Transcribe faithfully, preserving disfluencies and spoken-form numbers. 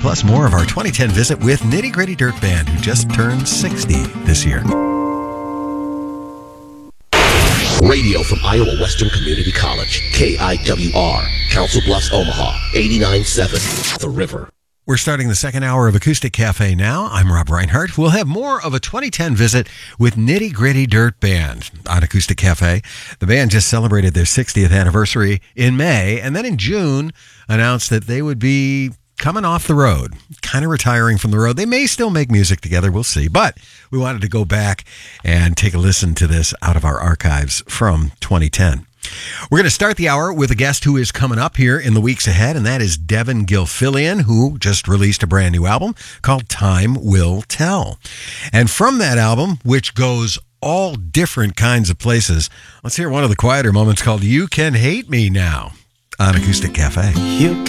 plus more of our twenty ten visit with Nitty Gritty Dirt Band, who just turned sixty this year. Radio from Iowa Western Community College, K I W R, Council Bluffs, Omaha, eighty-nine point seven, The River. We're starting the second hour of Acoustic Cafe now. I'm Rob Reinhardt. We'll have more of a twenty ten visit with Nitty Gritty Dirt Band on Acoustic Cafe. The band just celebrated their sixtieth anniversary in May, and then in June announced that they would be coming off the road, kind of retiring from the road. They may still make music together, we'll see. But we wanted to go back and take a listen to this out of our archives from twenty ten. We're going to start the hour with a guest who is coming up here in the weeks ahead, and that is Devin Gilfillian, who just released a brand new album called Time Will Tell. And from that album, which goes all different kinds of places, let's hear one of the quieter moments called You Can Hate Me Now on Acoustic Cafe. You